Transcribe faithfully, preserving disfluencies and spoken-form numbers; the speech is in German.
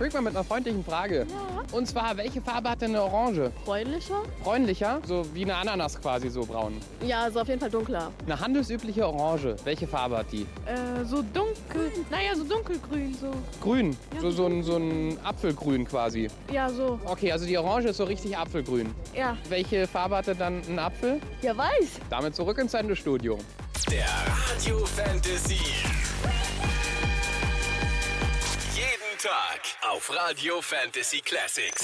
Freak mal mit einer freundlichen Frage. Ja. Und zwar, welche Farbe hat denn eine Orange? Bräunlicher? Bräunlicher? So wie eine Ananas quasi, so braun. Ja, also auf jeden Fall dunkler. Eine handelsübliche Orange. Welche Farbe hat die? Äh, so dunkel. Naja, so dunkelgrün, so. Grün. So, so, ein, so ein Apfelgrün quasi. Ja, so. Okay, also die Orange ist so richtig Apfelgrün. Ja. Welche Farbe hatte dann ein Apfel? Ja, weiß. Damit zurück ins Sendestudio. Der Radio Fantasy. Jeden Tag auf Radio Fantasy Classics.